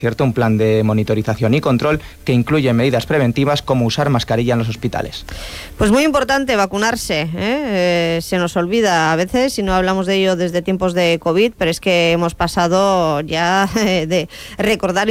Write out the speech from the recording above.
¿cierto? Un plan de monitorización y control que incluye medidas preventivas como usar mascarilla en los hospitales. Pues muy importante vacunarse, ¿eh? Se nos olvida a veces y no hablamos de ello desde tiempos de COVID, pero es que hemos pasado ya de recordar